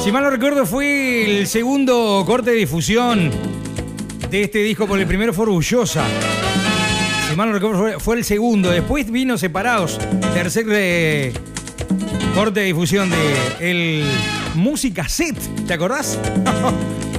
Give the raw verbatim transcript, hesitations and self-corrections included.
Si mal no recuerdo, fue el segundo corte de difusión de este disco, porque el primero fue Orgullosa. Si mal no recuerdo, fue, fue el segundo. Después vino Separados, tercer eh, corte de difusión de el Musicaset. ¿Te acordás?